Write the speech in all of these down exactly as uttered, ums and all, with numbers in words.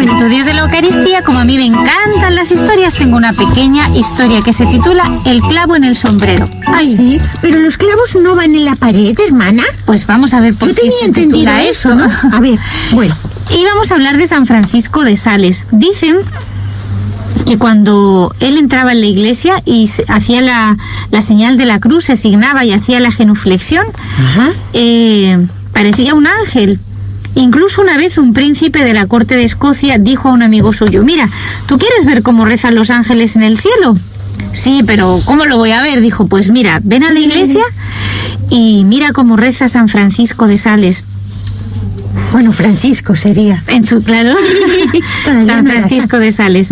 Bueno, estudios de la Eucaristía, como a mí me encantan las historias, tengo una pequeña historia que se titula El clavo en el sombrero. Ay, sí, pero los clavos no van en la pared, hermana. Pues vamos a ver por Yo qué tenía se entendido titula eso, eso, ¿no? A ver, bueno. Y vamos a hablar de San Francisco de Sales. Dicen que cuando él entraba en la iglesia y se- hacía la, la señal de la cruz, se signaba y hacía la genuflexión, Ajá. eh, parecía un ángel. Incluso una vez un príncipe de la corte de Escocia dijo a un amigo suyo: mira, ¿tú quieres ver cómo rezan los ángeles en el cielo? Sí, pero ¿cómo lo voy a ver? Dijo: pues mira, ven a la iglesia y mira cómo reza San Francisco de Sales. Bueno, Francisco sería. En su, claro, Todavía San no era Francisco de Sales.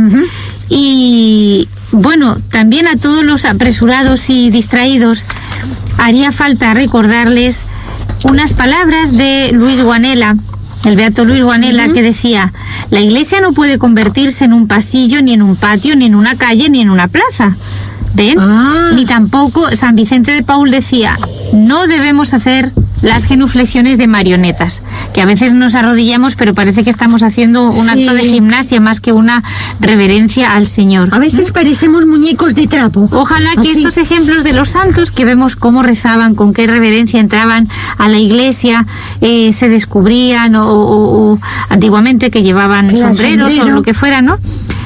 Y bueno, también a todos los apresurados y distraídos haría falta recordarles unas palabras de Luis Guanela, el beato Luis Guanela, que decía: la iglesia no puede convertirse en un pasillo, ni en un patio, ni en una calle, ni en una plaza. ¿Ven? Ah. Ni tampoco San Vicente de Paul decía: no debemos hacer las genuflexiones de marionetas, que a veces nos arrodillamos, pero parece que estamos haciendo un Sí. acto de gimnasia más que una reverencia al Señor. A veces parecemos muñecos de trapo. Ojalá que Así. estos ejemplos de los santos, que vemos cómo rezaban, con qué reverencia entraban a la iglesia, eh, se descubrían, o, o- o antiguamente que llevaban Claro, sombreros sombrero. o lo que fuera, ¿no?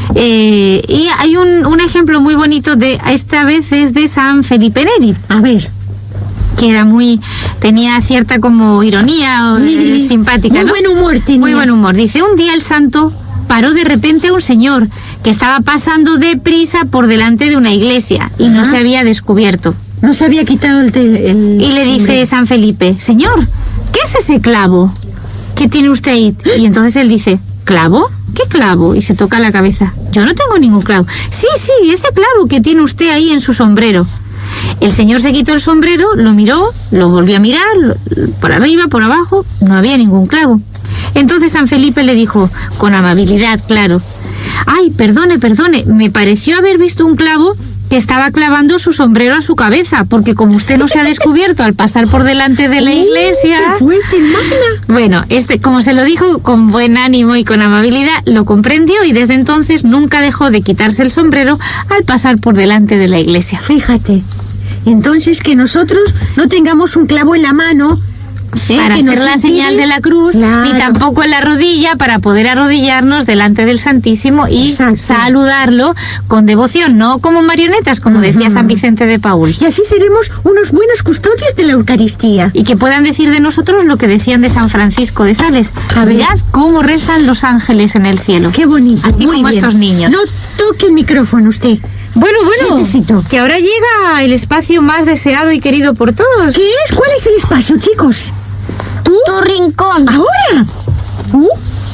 Eh, y hay un, un ejemplo muy bonito de, esta vez es de San Felipe Neri, A ver. que era muy, tenía cierta como ironía, o, eh, Sí. simpática, Muy ¿no? buen humor tenía. Muy buen humor. Dice: un día el santo paró de repente a un señor que estaba pasando deprisa por delante de una iglesia y no Ajá. se había descubierto. No se había quitado el... te- el Y le dice sombrero. San Felipe: señor, ¿qué es ese clavo que tiene usted ahí? Y entonces él dice: ¿clavo? ¿Qué clavo? Y se toca la cabeza: yo no tengo ningún clavo. Sí, sí, ese clavo que tiene usted ahí en su sombrero. El señor se quitó el sombrero, lo miró, lo volvió a mirar, lo- por arriba, por abajo, no había ningún clavo. Entonces San Felipe le dijo, con amabilidad, claro: ay, perdone, perdone, me pareció haber visto un clavo que estaba clavando su sombrero a su cabeza, porque como usted no se ha descubierto al pasar por delante de la iglesia... ¡Qué fuerte, hermana! Bueno, este, como se lo dijo con buen ánimo y con amabilidad, lo comprendió y desde entonces nunca dejó de quitarse el sombrero al pasar por delante de la iglesia. Fíjate. Entonces que nosotros no tengamos un clavo en la mano, ¿eh? Para que nos hacer la impide- señal de la cruz, Claro. ni tampoco en la rodilla, para poder arrodillarnos delante del Santísimo y Exacto. saludarlo con devoción, no como marionetas, como decía San Vicente de Paul. Y así seremos unos buenos custodios de la Eucaristía. Y que puedan decir de nosotros lo que decían de San Francisco de Sales. A ver. Mirad cómo rezan los ángeles en el cielo. Qué bonito. Así muy como bien. estos niños. No toque el micrófono usted. Bueno, bueno, Necesito. que ahora llega el espacio más deseado y querido por todos. ¿Qué es? ¿Cuál es el espacio, chicos? ¿Tú? Tu rincón. ¿Ahora? ¿Uh?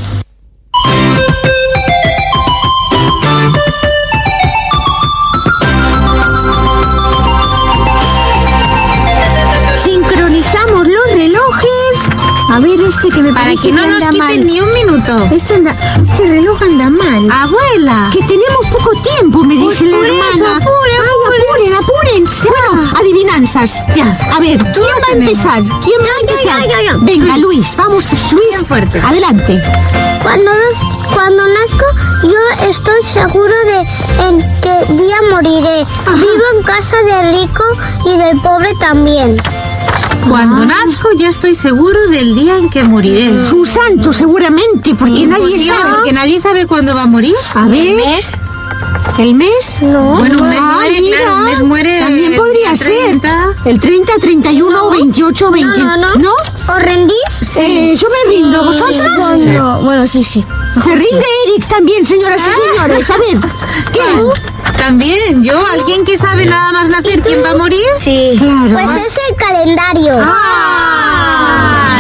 Sincronizamos los relojes. A ver este que me Para parece que no que nos anda quiten mal. ni un minuto. Este, anda- este reloj anda mal. Abuela. Que tenemos poco tiempo, me Pues dice la por eso, hermana. apure, Ay, apuren, apuren. Bueno, adivinanzas. Ya. A ver, ¿quién va a tenemos. empezar? ¿Quién va a Yo, yo, empezar? yo, yo, yo. Venga, Luis, vamos. Luis, Bien fuerte. adelante. Cuando, nas- cuando nazco, yo estoy seguro de en qué día moriré. Vivo en casa del rico y del pobre también. Cuando Ah. nazco ya estoy seguro del día en que moriré. Un santo, seguramente, porque nadie Imposible, sabe. porque nadie sabe cuándo va a morir. A ver. ¿El mes? No. Bueno, un mes Ah, muere, mira, claro, un mes muere También el podría día ser. treinta. El treinta, treinta y uno, veintiocho, veinte. No, no, no. ¿Os rendís? Eh, yo me rindo. ¿Vosotros? No, bueno, sí, sí. Se rinde Eric también, señoras y señores. A ver, ¿qué es? También, yo, alguien que sabe nada más nacer quién va a morir. Sí. Claro. Pues es el calendario. Ah.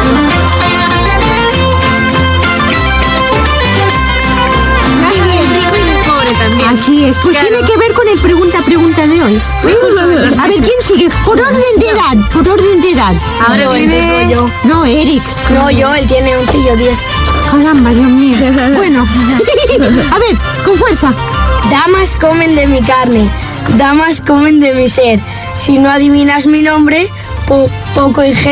El rico y el pobre también. Así es, pues Claro. tiene que ver con el pregunta-pregunta de hoy. A ver, ¿quién sigue? Por orden de edad, por orden de edad. Ahora viene... No, Eric. No, yo, él tiene once y yo diez. Caramba, Dios mío. Bueno, a ver, con fuerza. Damas comen de mi carne, damas comen de mi ser. Si no adivinas mi nombre, po- poco ingenio.